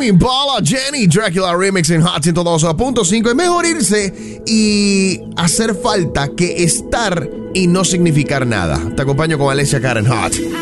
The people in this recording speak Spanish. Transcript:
Tame Impala, Jenny, Dracula Remix en Hot 102.5. Es mejor irse y hacer falta que estar y no significar nada. Te acompaño con Alessia Cara en Hot.